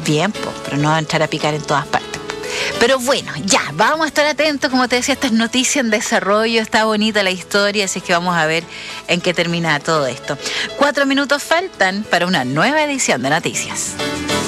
bien, pero no va a entrar a picar en todas partes. Pero bueno, ya, vamos a estar atentos, como te decía, estas noticias en desarrollo, está bonita la historia, así que vamos a ver en qué termina todo esto. 4 minutos faltan para una nueva edición de Noticias.